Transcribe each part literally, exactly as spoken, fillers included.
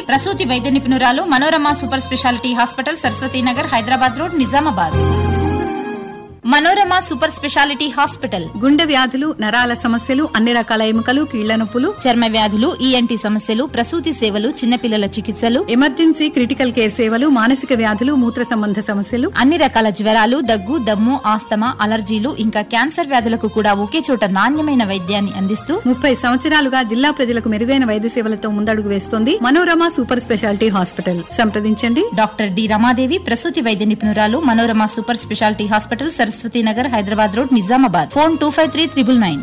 ప్రసూతి వైద్య నిపుణురాలు Manorama super speciality hospital, Saraswati Nagar, Hyderabad road, Nizamabad. Manorama super speciality hospital. గుండె వ్యాధులు, నరాల సమస్యలు, అన్ని రకాల ఎముకలు, కీళ్ల నొప్పులు, చర్మ వ్యాధులు, ఈఎన్టీ సమస్యలు, ప్రసూతి సేవలు, చిన్నపిల్లల చికిత్సలు, ఎమర్జెన్సీ క్రిటికల్ కేర్ సేవలు, మానసిక వ్యాధులు, మూత్ర సంబంధ సమస్యలు, అన్ని రకాల జ్వరాలు, దగ్గు, దమ్ము, ఆస్తమా, అలర్జీలు, ఇంకా క్యాన్సర్ వ్యాధులకు కూడా ఒకే చోట నాణ్యమైన వైద్యాన్ని అందిస్తూ ముప్పై సంవత్సరాలుగా జిల్లా ప్రజలకు మెరుగైన వైద్య సేవలతో ముందడుగు వేస్తోంది మనోరమ సూపర్ స్పెషాలిటీ హాస్పిటల్. సంప్రదించండి డాక్టర్ డి రమాదేవి, ప్రసూతి వైద్య నిపుణురాలు, Manorama super speciality hospital, Saraswati Nagar, Hyderabad road, Nizamabad. Phone two five three triple nine.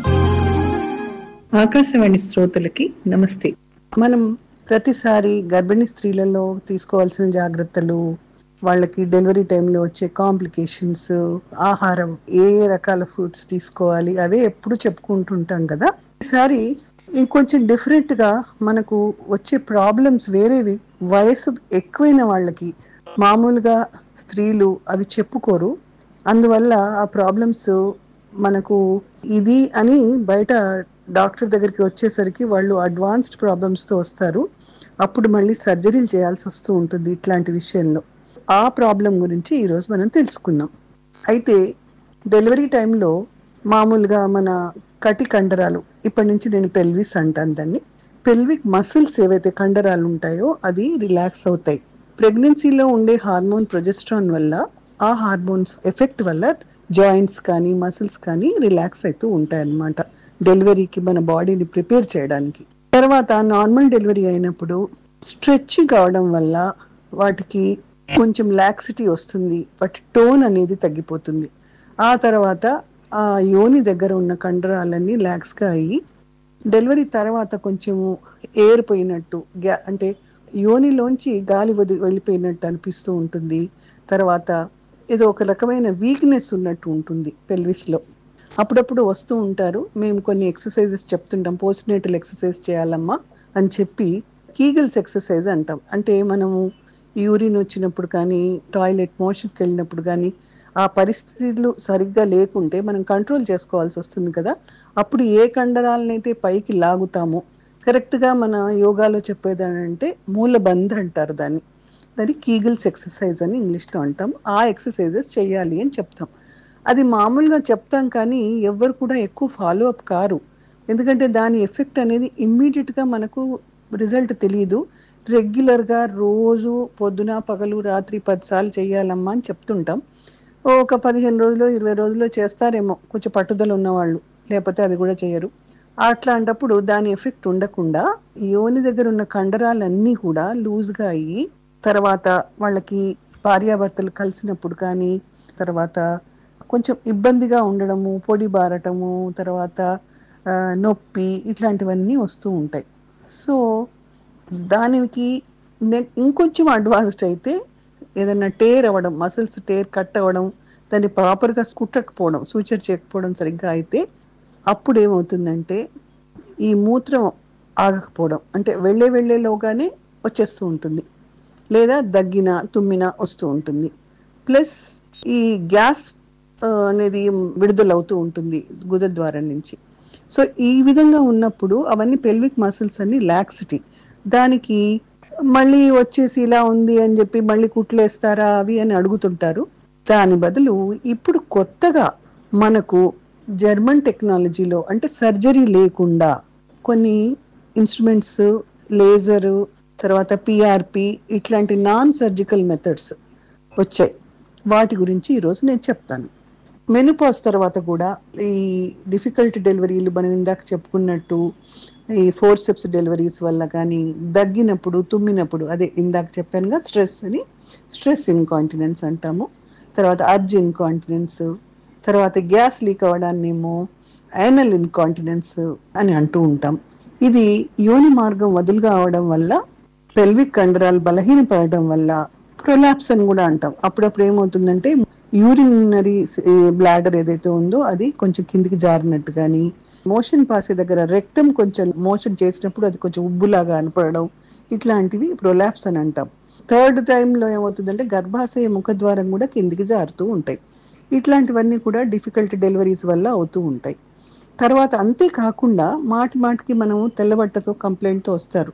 Akashvani శ్రోతలకి నమస్తే. మనం ప్రతిసారి గర్భిణీ స్త్రీలలో తీసుకోవాల్సిన జాగ్రత్తలు, వాళ్ళకి డెలివరీ టైంలో వచ్చే కాంప్లికేషన్స్, ఆహారం, ఏ రకాల ఫుడ్స్ తీసుకోవాలి, అవే ఎప్పుడు చెప్పుకుంటుంటాం కదా. ఈసారి ఇంకొంచెం డిఫరెంట్ గా మనకు వచ్చే ప్రాబ్లమ్స్ వేరేవి. వయసు ఎక్కువైన వాళ్ళకి, మామూలుగా స్త్రీలు అవి చెప్పుకోరు. అందువల్ల ఆ ప్రాబ్లమ్స్ మనకు ఇవి అని బయట డాక్టర్ దగ్గరికి వచ్చేసరికి వాళ్ళు అడ్వాన్స్డ్ ప్రాబ్లమ్స్తో వస్తారు. అప్పుడు మళ్ళీ సర్జరీలు చేయాల్సి వస్తూ ఉంటుంది ఇట్లాంటి విషయంలో. ఆ ప్రాబ్లం గురించి ఈరోజు మనం తెలుసుకుందాం. అయితే డెలివరీ టైంలో మామూలుగా మన కటి కండరాలు, ఇప్పటి నుంచి నేను పెల్విస్ అంటాను దాన్ని, పెల్విక్ మసిల్స్ ఏవైతే కండరాలు ఉంటాయో అవి రిలాక్స్ అవుతాయి. ప్రెగ్నెన్సీలో ఉండే హార్మోన్ ప్రొజెస్ట్రాన్ వల్ల, ఆ హార్మోన్స్ ఎఫెక్ట్ వల్ల జాయింట్స్ కానీ మసిల్స్ కానీ రిలాక్స్ అవుతూ ఉంటాయి అన్నమాట, డెలివరీకి మన బాడీని ప్రిపేర్ చేయడానికి. తర్వాత నార్మల్ డెలివరీ అయినప్పుడు స్ట్రెచింగ్ అవడం వల్ల వాటికి కొంచెం లాక్సిటీ వస్తుంది, వాటి టోన్ అనేది తగ్గిపోతుంది. ఆ తర్వాత ఆ యోని దగ్గర ఉన్న కండరాలన్నీ లాక్స్గా అయ్యి డెలివరీ తర్వాత కొంచెము ఎయిర్ పోయినట్టు, గ్యా అంటే యోనిలోంచి గాలి వది వెళ్ళిపోయినట్టు అనిపిస్తూ ఉంటుంది. తర్వాత ఏదో ఒక రకమైన వీక్నెస్ ఉన్నట్టు ఉంటుంది పెల్విస్లో. అప్పుడప్పుడు వస్తూ ఉంటారు, మేము కొన్ని ఎక్సర్సైజెస్ చెప్తుంటాం, పోస్ట్ నేటల్ ఎక్సర్సైజ్ చేయాలమ్మా అని చెప్పి కీగిల్స్ ఎక్సర్సైజ్ అంటాం. అంటే మనము యూరిన్ వచ్చినప్పుడు కానీ, టాయిలెట్ మోషన్కి వెళ్ళినప్పుడు కానీ, ఆ పరిస్థితులు సరిగ్గా లేకుంటే మనం కంట్రోల్ చేసుకోవాల్సి వస్తుంది కదా. అప్పుడు ఏ కండరాలనైతే పైకి లాగుతామో, కరెక్ట్గా మన యోగాలో చెప్పేదానంటే మూలబంధ అంటారు దాన్ని, దాన్ని కీగిల్స్ ఎక్సర్సైజ్ అని ఇంగ్లీష్లో అంటాం. ఆ ఎక్సర్సైజెస్ చేయాలి అని చెప్తాం. అది మామూలుగా చెప్తాం కానీ ఎవరు కూడా ఎక్కువ ఫాలో అప్ కారు. ఎందుకంటే దాని ఎఫెక్ట్ అనేది ఇమ్మీడియట్గా మనకు రిజల్ట్ తెలియదు. రెగ్యులర్గా రోజు పొద్దున పగలు రాత్రి పదిసార్లు చేయాలమ్మా అని చెప్తుంటాం. ఒక పదిహేను రోజులు ఇరవై రోజుల్లో చేస్తారేమో కొంచెం పట్టుదల ఉన్నవాళ్ళు, లేకపోతే అది కూడా చేయరు. అట్లాంటప్పుడు దాని ఎఫెక్ట్ ఉండకుండా యోని దగ్గర ఉన్న కండరాలన్నీ కూడా లూజ్గా అయ్యి, తర్వాత వాళ్ళకి భార్యాభర్తలు కలిసినప్పుడు కానీ, తర్వాత కొంచెం ఇబ్బందిగా ఉండడము, పొడి బారటము, తర్వాత నొప్పి, ఇట్లాంటివన్నీ వస్తూ ఉంటాయి. సో దానికి ఇంకొంచెం అడ్వాన్స్డ్ అయితే ఏదైనా టేర్ అవ్వడం, మసిల్స్ టేర్ కట్ అవ్వడం, దాన్ని ప్రాపర్గా కుట్టకపోవడం, సూచర్ చేయకపోవడం సరిగ్గా అయితే అప్పుడు ఏమవుతుందంటే ఈ మూత్రం ఆగకపోవడం, అంటే వెళ్ళే వెళ్ళేలోగానే వచ్చేస్తూ ఉంటుంది, లేదా దగ్గిన తుమ్మిన వస్తూ ఉంటుంది. ప్లస్ ఈ గ్యాస్ అనేది విడుదలవుతూ ఉంటుంది గుదద్వారం నుంచి. సో ఈ విధంగా ఉన్నప్పుడు అవన్నీ పెల్విక్ మసిల్స్ అన్ని లాక్సిటీ, దానికి మళ్ళీ వచ్చేసి ఇలా ఉంది అని చెప్పి మళ్ళీ కుట్లేస్తారా అవి అని అడుగుతుంటారు. దాని బదులు ఇప్పుడు కొత్తగా మనకు జర్మన్ టెక్నాలజీలో, అంటే సర్జరీ లేకుండా కొన్ని ఇన్స్ట్రుమెంట్స్, లేజరు, తర్వాత పిఆర్పి, ఇట్లాంటి నాన్ సర్జికల్ మెథడ్స్ వచ్చాయి. వాటి గురించి ఈరోజు నేను చెప్తాను. మెనోపాజ్ తర్వాత కూడా ఈ డిఫికల్ట్ డెలివరీలు మనం ఇందాక చెప్పుకున్నట్టు ఈ ఫోర్ స్టెప్స్ డెలివరీస్ వల్ల కానీ, దగ్గినప్పుడు తుమ్మినప్పుడు, అదే ఇందాక చెప్పానుగా స్ట్రెస్ అని, స్ట్రెస్ ఇన్కాంటినెన్స్ అంటాము. తర్వాత అర్జ్ ఇన్కాంటినెన్స్, తర్వాత గ్యాస్ లీక్ అవ్వడాన్నేమో యానల్ ఇన్కాంటినెన్స్ అని అంటూ ఉంటాం. ఇది యోని మార్గం వదులుగా అవడం వల్ల, పెల్విక్ కండరాలు బలహీనపడడం వల్ల ప్రొలాప్స్ అని కూడా అంటాం. అప్పుడప్పుడు ఏమవుతుందంటే యూరినరీ బ్లాడర్ ఏదైతే ఉందో అది కొంచెం కిందికి జారినట్టు కానీ, మోషన్ పాసే దగ్గర రెక్టం కొంచెం మోషన్ చేసినప్పుడు అది కొంచెం ఉబ్బులాగా అనపడడం, ఇట్లాంటివి ప్రొలాప్స్ అని అంటాం. థర్డ్ టైంలో ఏమవుతుందంటే గర్భాశయ ముఖద్వారం కూడా కిందికి జారుతూ ఉంటాయి. ఇట్లాంటివన్నీ కూడా డిఫికల్ట్ డెలివరీస్ వల్ల అవుతూ ఉంటాయి. తర్వాత అంతేకాకుండా మాటి మాటికి మనం తెల్లబట్టతో కంప్లైంట్తో వస్తారు,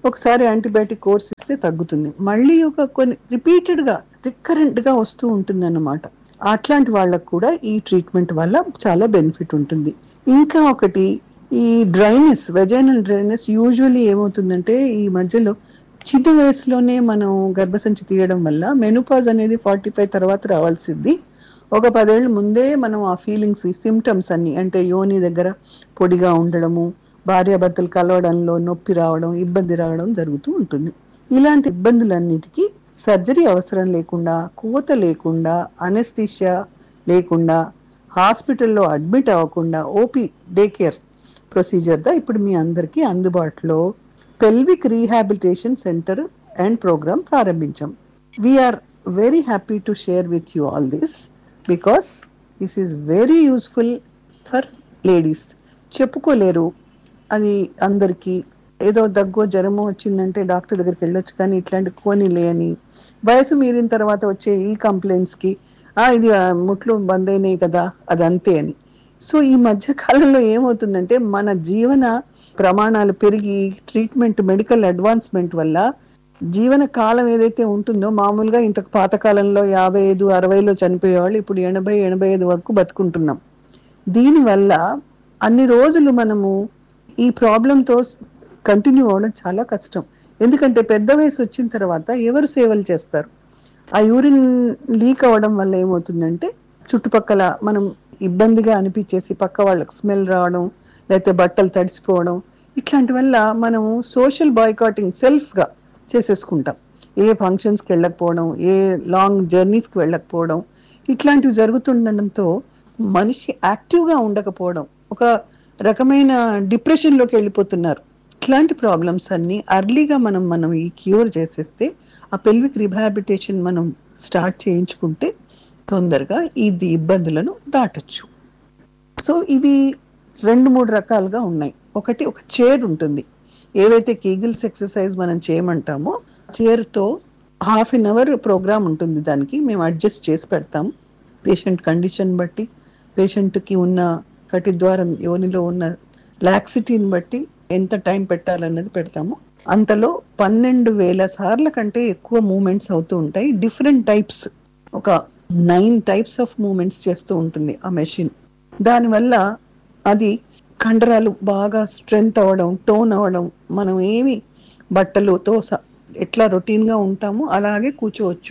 ఒకసారి యాంటీబయాటిక్ కోర్స్ ఇస్తే తగ్గుతుంది, మళ్ళీ ఒక కొన్ని రిపీటెడ్ గా రికరెంట్ గా వస్తూ ఉంటుంది అన్నమాట. అట్లాంటి వాళ్ళకు కూడా ఈ ట్రీట్మెంట్ వల్ల చాలా బెనిఫిట్ ఉంటుంది. ఇంకా ఒకటి, ఈ డ్రైనెస్, వెజైనల్ డ్రైనెస్ యూజువల్లీ ఏమవుతుందంటే ఈ మధ్యలో చిన్న వయసులోనే మనం గర్భసంచి తీయడం వల్ల, మెనోపాజ్ అనేది ఫార్టీ ఫైవ్ తర్వాత రావాల్సింది, ఒక పదేళ్ల ముందే మనం ఆ ఫీలింగ్స్, ఈ సిమ్టమ్స్ అన్ని, అంటే యోని దగ్గర పొడిగా ఉండడము, భార్యాభర్తలు కలవడంలో నొప్పి రావడం, ఇబ్బంది రావడం జరుగుతూ ఉంటుంది. ఇలాంటి ఇబ్బందులన్నిటికీ సర్జరీ అవసరం లేకుండా, కోత లేకుండా, అనెస్థీషియా లేకుండా, హాస్పిటల్లో అడ్మిట్ అవ్వకుండా ఓపీ డే కేర్ ప్రొసీజర్ దా ఇప్పుడు మీ అందరికీ అందుబాటులో pelvic rehabilitation centre and programme ప్రారంభించాం. We are very happy to share with you all this because this is very useful for ladies. చెప్పుకోలేరు అది అందరికీ, ఏదో దగ్గో జ్వరమో వచ్చిందంటే డాక్టర్ దగ్గరికి వెళ్ళొచ్చు, కానీ ఇట్లాంటి కోనిలే అని, వయసు మీరిన తర్వాత వచ్చే ఈ కంప్లైంట్స్కి ఇది ముట్లు బంద్ అయినాయి కదా అది అంతే అని. సో ఈ మధ్య కాలంలో ఏమవుతుందంటే మన జీవన ప్రమాణాలు పెరిగి, ట్రీట్మెంట్ మెడికల్ అడ్వాన్స్మెంట్ వల్ల జీవన కాలం ఏదైతే ఉంటుందో, మామూలుగా ఇంత పాతకాలంలో యాభై ఐదు అరవైలో చనిపోయేవాళ్ళు ఇప్పుడు ఎనభై ఎనభై ఐదు వరకు బతుకుంటున్నాం. దీనివల్ల అన్ని రోజులు మనము ఈ ప్రాబ్లంతో కంటిన్యూ అవ్వడం చాలా కష్టం. ఎందుకంటే పెద్ద వయసు వచ్చిన తర్వాత ఎవరు సేవలు చేస్తారు? ఆ యూరిన్ లీక్ అవ్వడం వల్ల ఏమవుతుందంటే చుట్టుపక్కల మనం ఇబ్బందిగా అనిపించేసి పక్క వాళ్ళకి స్మెల్ రావడం, లేకపోతే బట్టలు తడిసిపోవడం, ఇట్లాంటి వల్ల మనము సోషల్ బాయ్కాటింగ్ సెల్ఫ్గా చేసేసుకుంటాం. ఏ ఫంక్షన్స్కి వెళ్ళకపోవడం, ఏ లాంగ్ జర్నీస్కి వెళ్ళకపోవడం, ఇట్లాంటివి జరుగుతుండడంతో మనిషి యాక్టివ్గా ఉండకపోవడం, ఒక రకమైన డిప్రెషన్లోకి వెళ్ళిపోతున్నారు. ఇట్లాంటి ప్రాబ్లమ్స్ అన్ని అర్లీగా మనం మనం ఈ క్యూర్ చేసేస్తే, ఆ పెల్విక్ రిహాబిలిటేషన్ మనం స్టార్ట్ చేయించుకుంటే తొందరగా ఇది ఇబ్బందులను దాటొచ్చు. సో ఇది రెండు మూడు రకాలుగా ఉన్నాయి. ఒకటి, ఒక చైర్ ఉంటుంది, ఏవైతే కీగిల్స్ ఎక్సర్సైజ్ మనం చేయమంటామో చైర్తో హాఫ్ అన్ అవర్ ప్రోగ్రామ్ ఉంటుంది, దానికి మేము అడ్జస్ట్ చేసి పెడతాం పేషెంట్ కండిషన్ బట్టి, పేషెంట్కి ఉన్న కటిద్వారం యోనిలో ఉన్న లాక్సిటీని బట్టి ఎంత టైం పెట్టాలన్నది పెడతాము. అంతలో పన్నెండు వేల సార్ల కంటే ఎక్కువ మూమెంట్స్ అవుతూ ఉంటాయి. డిఫరెంట్ టైప్స్, ఒక నైన్ టైప్స్ ఆఫ్ మూమెంట్స్ చేస్తూ ఉంటుంది ఆ మెషిన్. దానివల్ల అది కండరాలు బాగా స్ట్రెంగ్త్ అవ్వడం, టోన్ అవ్వడం, మనం ఏమి బట్టలతో ఎట్లా రొటీన్గా ఉంటామో అలాగే కూర్చోవచ్చు,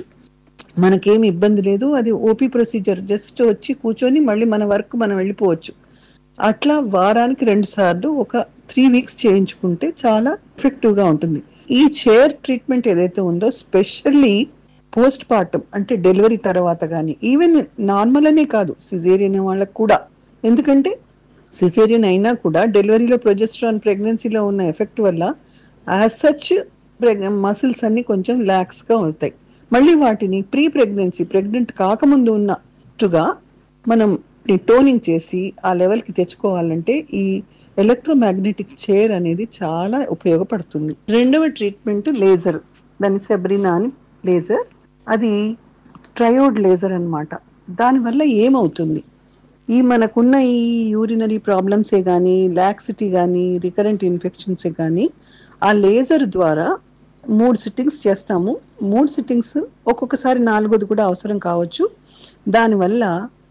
మనకేమి ఇబ్బంది లేదు. అది ఓపీ ప్రొసీజర్, జస్ట్ వచ్చి కూర్చొని మళ్ళీ మన వర్క్ మనం వెళ్ళిపోవచ్చు. అట్లా వారానికి రెండు సార్లు ఒక త్రీ వీక్స్ చేయించుకుంటే చాలా ఎఫెక్టివ్గా ఉంటుంది. ఈ చైర్ ట్రీట్మెంట్ ఏదైతే ఉందో స్పెషల్లీ పోస్ట్ పార్టం, అంటే డెలివరీ తర్వాత కానీ, ఈవెన్ నార్మల్ అనే కాదు సిజేరియన్ వాళ్ళకు కూడా, ఎందుకంటే సిజేరియన్ అయినా కూడా డెలివరీలో ప్రొజెస్ట్రాన్, ప్రెగ్నెన్సీలో ఉన్న ఎఫెక్ట్ వల్ల యాజ్ సచ్ మసిల్స్ అన్ని కొంచెం ల్యాక్స్గా అవుతాయి. మళ్ళీ వాటిని ప్రీ ప్రెగ్నెన్సీ, ప్రెగ్నెంట్ కాకముందు ఉన్నట్టుగా మనం టోనింగ్ చేసి ఆ లెవెల్కి తెచ్చుకోవాలంటే ఈ ఎలక్ట్రోమాగ్నెటిక్ చైర్ అనేది చాలా ఉపయోగపడుతుంది. రెండవ ట్రీట్మెంట్ లేజర్, దాని సెబ్రినా అని లేజర్, అది ట్రయోడ్ లేజర్ అన్నమాట. దానివల్ల ఏమవుతుంది, ఈ మనకున్న ఈ యూరినరీ ప్రాబ్లమ్సే కానీ, లాక్సిటీ కానీ, రికరెంట్ ఇన్ఫెక్షన్సే కానీ, ఆ లేజర్ ద్వారా మూడు సిట్టింగ్స్ చేస్తాము. మూడు సిట్టింగ్స్ ఒక్కొక్కసారి నాలుగోది కూడా అవసరం కావచ్చు. దానివల్ల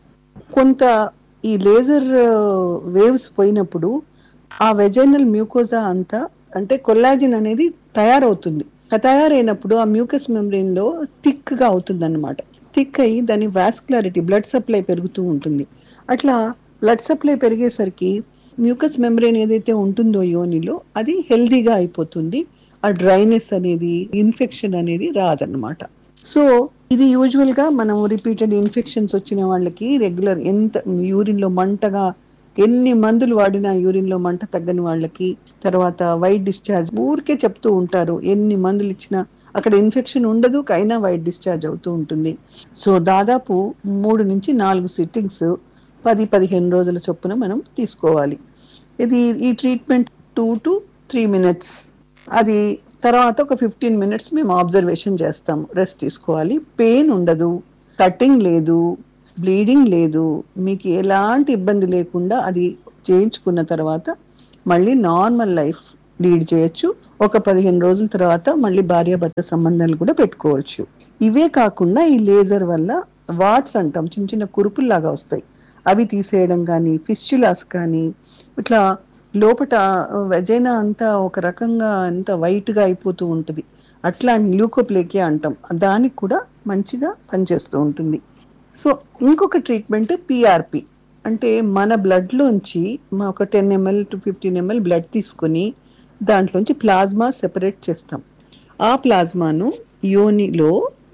కొంత ఈ లేజర్ వేవ్స్ పోయినప్పుడు ఆ వెజైనల్ మ్యూకోజా అంతా, అంటే కొల్లాజిన్ అనేది తయారవుతుంది. తయారైనప్పుడు ఆ మ్యూకస్ మెంబ్రెయిన్ లో థిక్ గా అవుతుంది అన్నమాట. థిక్ అయ్యి దాని వాస్కులారిటీ, బ్లడ్ సప్లై పెరుగుతూ ఉంటుంది. అట్లా బ్లడ్ సప్లై పెరిగేసరికి మ్యూకస్ మెంబ్రెయిన్ ఏదైతే ఉంటుందో యోనిలో అది హెల్దీగా అయిపోతుంది. ఆ డ్రైనెస్ అనేది, ఇన్ఫెక్షన్ అనేది రాదన్నమాట. సో ఇది యూజువల్ గా మనం రిపీటెడ్ ఇన్ఫెక్షన్స్ వచ్చిన వాళ్ళకి రెగ్యులర్, ఎంత యూరిన్ లో మంటగా ఎన్ని మందులు వాడినా యూరిన్ లో మంట తగ్గని వాళ్ళకి, తర్వాత వైట్ డిశ్చార్జ్ ఊరికే చెప్తూ ఉంటారు, ఎన్ని మందులు ఇచ్చినా అక్కడ ఇన్ఫెక్షన్ ఉండదు, అయినా వైట్ డిశ్చార్జ్ అవుతూ ఉంటుంది. సో దాదాపు మూడు నుంచి నాలుగు సిట్టింగ్స్ పది పదిహేను రోజుల చొప్పున మనం తీసుకోవాలి. ఇది ఈ treatment two to three minutes, అది తర్వాత ఒక ఫిఫ్టీన్ మినిట్స్ మేము అబ్జర్వేషన్ చేస్తాము, రెస్ట్ తీసుకోవాలి. పెయిన్ ఉండదు, కటింగ్ లేదు, బ్లీడింగ్ లేదు, మీకు ఎలాంటి ఇబ్బంది లేకుండా అది చేయించుకున్న తర్వాత మళ్ళీ నార్మల్ లైఫ్ లీడ్ చేయొచ్చు. ఒక పదిహేను రోజుల తర్వాత మళ్ళీ భార్యాభర్త సంబంధాలు కూడా పెట్టుకోవచ్చు. ఇవే కాకుండా ఈ లేజర్ వల్ల వాట్స్ అంటాం, చిన్న చిన్న కురుపుల్లాగా వస్తాయి, అవి తీసేయడం కానీ, ఫిస్చులాస్ కానీ, ఇట్లా లోపట వెజైనా అంతా ఒక రకంగా అంత వైట్ గా అయిపోతూ ఉంటుంది, అట్లా ల్యూకోప్లేకియా అంటాం, దానికి కూడా మంచిగా పనిచేస్తూ ఉంటుంది. సో ఇంకొక ట్రీట్మెంట్ పిఆర్పి అంటే మన బ్లడ్ లోంచి ఒక ten ML to fifteen ML blood తీసుకుని దాంట్లోంచి ప్లాజ్మా సెపరేట్ చేస్తాం. ఆ ప్లాజ్మాను యోనిలో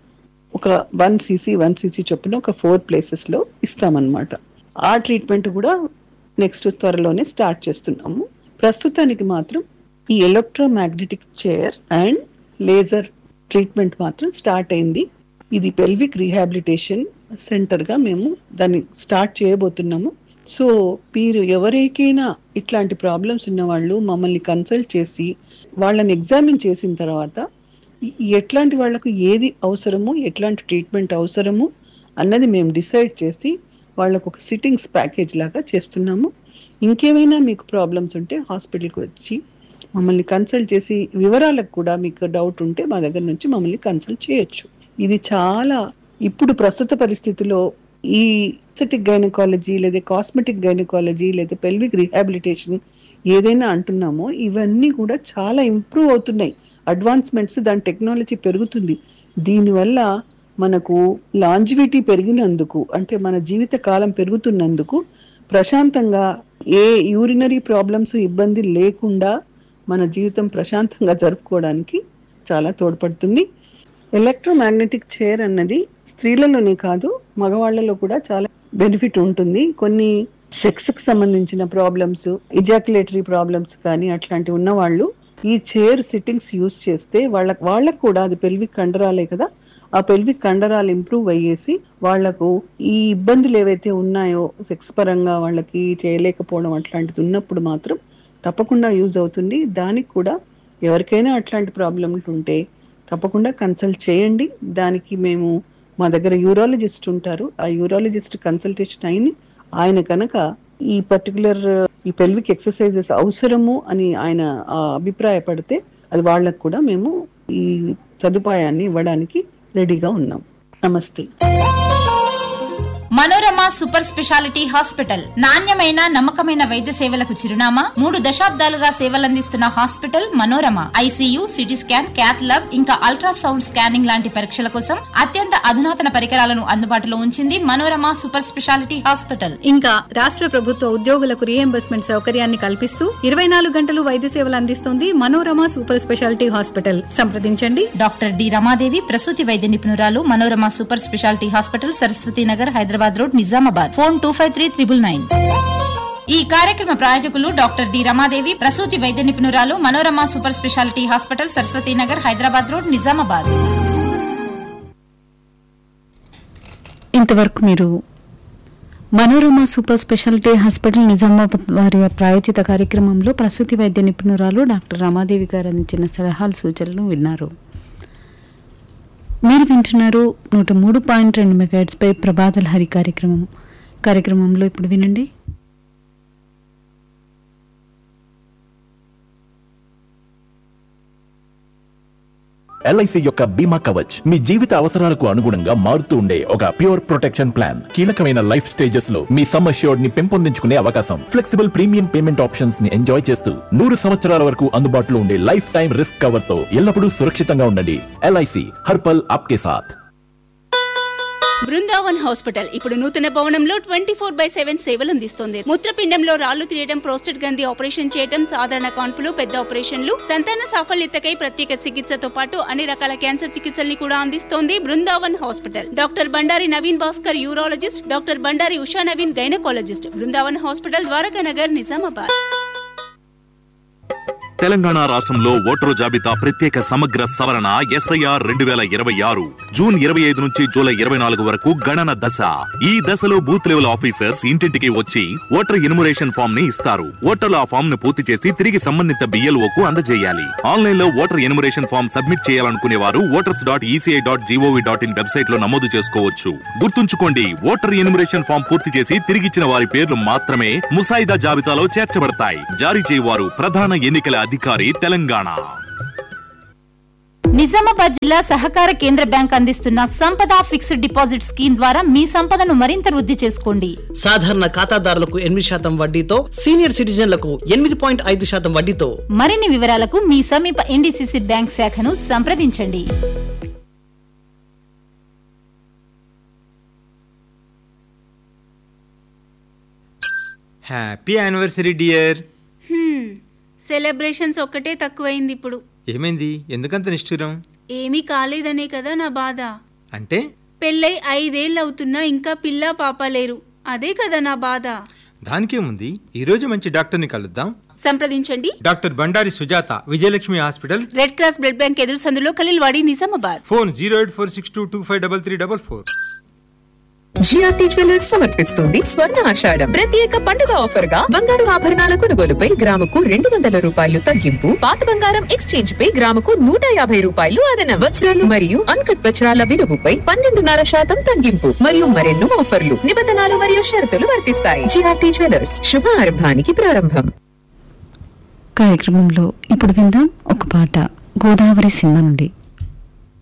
ఒక వన్ సీసీ వన్ సీసీ చొప్పున ఒక ఫోర్ ప్లేసెస్ లో ఇస్తామన్నమాట. ఆ ట్రీట్మెంట్ కూడా నెక్స్ట్ త్వరలోనే స్టార్ట్ చేస్తున్నాము. ప్రస్తుతానికి మాత్రం ఈ electromagnetic chair and laser treatment మాత్రం స్టార్ట్ అయింది. ఇది పెల్విక్ రీహాబిలిటేషన్ సెంటర్ గా మేము దాన్ని స్టార్ట్ చేయబోతున్నాము. సో మీరు ఎవరికైనా ఇట్లాంటి ప్రాబ్లమ్స్ ఉన్న వాళ్ళు మమ్మల్ని కన్సల్ట్ చేసి వాళ్ళని ఎగ్జామిన్ చేసిన తర్వాత ఎట్లాంటి వాళ్లకు ఏది అవసరము, ఎట్లాంటి ట్రీట్మెంట్ అవసరము అన్నది మేము డిసైడ్ చేసి వాళ్ళకు ఒక సిట్టింగ్స్ ప్యాకేజ్ లాగా చేస్తున్నాము. ఇంకేమైనా మీకు ప్రాబ్లమ్స్ ఉంటే హాస్పిటల్కి వచ్చి మమ్మల్ని కన్సల్ట్ చేసి వివరాలకు కూడా మీకు డౌట్ ఉంటే మా దగ్గర నుంచి మమ్మల్ని కన్సల్ట్ చేయొచ్చు. ఇది చాలా ఇప్పుడు ప్రస్తుత పరిస్థితిలో ఈ ఎస్థెటిక్ గైనకాలజీ లేదా కాస్మెటిక్ గైనకాలజీ లేదా పెల్విక్ రీహాబిలిటేషన్ ఏదైనా అంటున్నామో ఇవన్నీ కూడా చాలా ఇంప్రూవ్ అవుతున్నాయి. అడ్వాన్స్మెంట్స్, దాని టెక్నాలజీ పెరుగుతుంది. దీనివల్ల మనకు లాంజివిటీ పెరిగినందుకు, అంటే మన జీవిత కాలం పెరుగుతున్నందుకు ప్రశాంతంగా ఏ యూరినరీ ప్రాబ్లమ్స్ ఇబ్బంది లేకుండా మన జీవితం ప్రశాంతంగా జరుపుకోవడానికి చాలా తోడ్పడుతుంది. ఎలక్ట్రోమాగ్నెటిక్ చైర్ అన్నది స్త్రీలలోనే కాదు మగవాళ్లలో కూడా చాలా బెనిఫిట్ ఉంటుంది. కొన్ని సెక్స్ కి సంబంధించిన ప్రాబ్లమ్స్, ఇజాక్యులేటరీ ప్రాబ్లమ్స్ కానీ అట్లాంటివి ఉన్న వాళ్ళు ఈ చైర్ సిట్టింగ్స్ యూజ్ చేస్తే వాళ్ళ వాళ్ళకు కూడా అది పెల్విక్ కండరాలే కదా, ఆ పెల్విక్ కండరాలు ఇంప్రూవ్ అయ్యేసి వాళ్లకు ఈ ఇబ్బందులు ఏవైతే ఉన్నాయో సెక్స్ పరంగా వాళ్ళకి చేయలేకపోవడం అట్లాంటిది ఉన్నప్పుడు మాత్రం తప్పకుండా యూజ్ అవుతుంది. దానికి కూడా ఎవరికైనా అట్లాంటి ప్రాబ్లమ్స్ ఉంటే తప్పకుండా కన్సల్ట్ చేయండి. దానికి మేము మా దగ్గర యూరాలజిస్ట్ ఉంటారు, ఆ యూరాలజిస్ట్ కన్సల్టేషన్ అయిన ఆయన కనుక ఈ పర్టికులర్ ఈ పెల్విక్ ఎక్సర్సైజెస్ అవసరము అని ఆయన అభిప్రాయపడితే అది వాళ్ళకు కూడా మేము ఈ సదుపాయాన్ని ఇవ్వడానికి రెడీగా ఉన్నాం. నమస్తే. మనోరమ సూపర్ స్పెషాలిటీ హాస్పిటల్ నాణ్యమైన నమ్మకమైన వైద్య సేవలకు చిరునామా. మూడు దశాబ్దాలుగా సేవలందిస్తున్న hospital Manorama. ICU, CT scan, cath lab ఇంకా అల్ట్రాసౌండ్ స్కానింగ్ లాంటి పరీక్షల కోసం అత్యంత అధునాతన పరికరాలను అందుబాటులో ఉంచింది మనోరమ సూపర్ స్పెషాలిటీ హాస్పిటల్. ఇంకా రాష్ట్ర ప్రభుత్వ ఉద్యోగులకు రీఎంబర్స్మెంట్ సౌకర్యాన్ని కల్పిస్తూ ఇరవై నాలుగు గంటలు వైద్య సేవలు అందిస్తోంది మనోరమ సూపర్ స్పెషాలిటీ హాస్పిటల్. సంప్రదించండి డాక్టర్ డి రమాదేవి, ప్రసూతి వైద్య నిపుణురాలు, Manorama super speciality hospital, Saraswati Nagar, Hyderabad road, Nizamabad. Phone two five three triple nine. ఈ కార్యక్రమ ప్రాయోజకులు డాక్టర్ డి రమాదేవి, ప్రసూతి వైద్య నిపుణురాలు, Manorama super speciality hospital, Saraswati Nagar, Hyderabad road, Nizamabad. ఇంతవరకు మీరు Manorama super speciality hospital Nizamabad వారి ప్రాయోజిత కార్యక్రమంలో ప్రసూతి వైద్య నిపుణురాలు డాక్టర్ రమాదేవి గారు అందించిన సలహాలు, సూచనలు విన్నారు. మీరు వింటున్నారు నూట మూడు పాయింట్ రెండు మెగాహెర్ట్జ్ పై ప్రభాతల హరి కార్యక్రమం. కార్యక్రమంలో ఇప్పుడు వినండి. ఎల్ఐసి యొక్క బీమా కవచ్ మీ జీవిత అవసరాలకు అనుగుణంగా మారుతూ ఉండే ఒక ప్యూర్ ప్రొటెక్షన్ ప్లాన్. కీలకమైన లైఫ్ స్టేజెస్ లో మీ సమ్ అష్యూర్డ్ ని పెంపొందించుకునే అవకాశం, ఫ్లెక్సిబుల్ ప్రీమియం పేమెంట్ ఆప్షన్స్ ని ఎంజాయ్ చేస్తూ నూరు సంవత్సరాల వరకు అందుబాటులో ఉండే లైఫ్ టైం రిస్క్ కవర్ తో ఎల్లప్పుడూ సురక్షితంగా ఉండండి. ఎల్ఐసి హర్పల్ ఆప్కే సాథ్. బృందావన్ హాస్పిటల్ ఇప్పుడు నూతన భవనంలో ట్వంటీ ఫోర్ బై సెవెన్ సేవలు అందిస్తుంది. మూత్రపిండంలో రాళ్లు తీయడం, ప్రోస్టేట్ గ్రంథి ఆపరేషన్ చేయడం, సాధారణ కాన్పులు, పెద్ద ఆపరేషన్లు, సంతాన సాఫల్యతకై ప్రత్యేక చికిత్సతో పాటు అన్ని రకాల క్యాన్సర్ చికిత్సల్ని కూడా అందిస్తోంది Brindavan hospital. Doctor Bandari Naveen Bhaskar urologist, doctor Bandari Usha Naveen gynaecologist. Brindavan hospital, Dwaraka Nagar, Nizamabad. Telangana రాష్ట్రంలో ఓటరు జాబితా ప్రత్యేక సమగ్ర సవరణ ఎస్ఐఆర్ రెండు వేల ఇరవై ఆరు జూన్ ఇరవై ఐదు నుంచి జూలై ఇరవై నాలుగు వరకు గణన దశ. ఈ దశలో బూత్ లెవెల్ ఆఫీసర్స్ ఇంటింటికి వచ్చి ఓటర్ ఎన్యుమరేషన్ ఫామ్ ని ఇస్తారు. ఓటర్లు ఆ ఫామ్ ను పూర్తి చేసి తిరిగి సంబంధిత బిఎల్ఓకు అందజేయాలి. ఆన్లైన్ లో ఓటర్ ఎన్యుమరేషన్ ఫామ్ సబ్మిట్ చేయాలనుకునే వారు voters dot ECI dot GOV dot in website లో నమోదు చేసుకోవచ్చు. గుర్తుంచుకోండి, ఓటర్ ఎన్యుమరేషన్ ఫామ్ పూర్తి చేసి తిరిగిచ్చిన వారి పేర్లు మాత్రమే ముసాయిదా జాబితాలో చేర్చబడతాయి. జారీ చేయవారు ప్రధాన ఎన్నికల అధికారి తెలంగాణ. నిజామాబాద్ జిల్లా సహకార కేంద్ర బ్యాంక్ అందిస్తున్న సంపద ఫిక్స్డ్ డిపాజిట్ స్కీమ్ ద్వారా మీ సంపదను మరింత వృద్ధి చేసుకోండి. సాధారణ ఖాతాదారులకు ఎనిమిది శాతం వడ్డీతో, సీనియర్ సిటిజన్లకు ఎనిమిది పాయింట్ ఐదు శాతం వడ్డీతో. మరిన్ని వివరాలకు మీ సమీప ఎన్డీసీసీ బ్యాంక్ శాఖను సంప్రదించండి. Happy anniversary dear. సెలబ్రేషన్స్ ఒక్కటే తక్కువైంది ఇప్పుడు. ఏమైంది? ఎందుకంత నిష్ఠురం? ఏమీ కాలేదనే కదా నా బాధ. అంటే పెళ్ళై ఐదేళ్ళు అవుతున్నా ఇంకా పిల్ల పాప లేరు, అదే కదా నా బాధ. దానికేముంది, ఈ రోజు మంచి డాక్టర్ని కలుద్దాం. సంప్రదించండి doctor Bandari Sujatha, Vijayalakshmi hospital, red cross blood bank ఎదురు సందులో Khaleelwadi, Nizamabad. Phone zero eight four six two two five double three double four. GRT jewellers సమర్పిస్తుంది స్వర్ణ ఆషాఢం ప్రత్యేక పండుగ ఆఫర్ గా బంగారు ఆభరణాల కొనుగోలుపై గ్రాముకు రెండు వందల రూపాయలు తగ్గింపు, పాత బంగారం ఎక్స్చేంజ్ పై గ్రాముకు నూట యాభై రూపాయలు అదన, వజ్రాలు మరియు అన్కట్ వజ్రాల విలువపై పన్నెండున్నర శాతం తగ్గింపు మరియు మరెన్నో ఆఫర్లు, నిబంధనలు మరియు షరతులు వర్తిస్తాయి. జిఆర్టీ జ్యువెలర్స్, శుభారంభానికి ప్రారంభం. కార్యక్రమంలో ఇప్పుడు విందాం ఒక పాట గోదావరి సినిమా నుండి.